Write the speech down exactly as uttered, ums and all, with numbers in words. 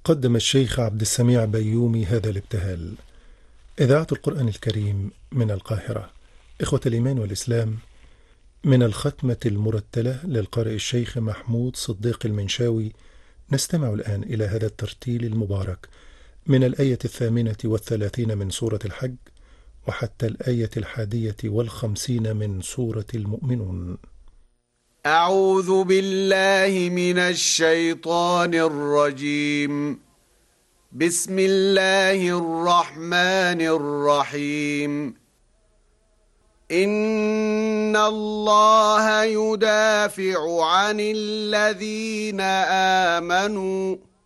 قدم الشيخ عبد السميع بيومي هذا الابتهال. إذاعة القرآن الكريم من القاهرة. إخوة الإيمان والإسلام، من الختمة المرتلة للقارئ الشيخ محمود صديق المنشاوي، نستمع الآن إلى هذا الترتيل المبارك من الآية الثامنة والثلاثين من سورة الحج وحتى الآية الحادية والخمسين من سورة المؤمنون. أعوذ بالله من الشيطان الرجيم. بسم الله الرحمن الرحيم. إن الله يدافع عن الذين آمنوا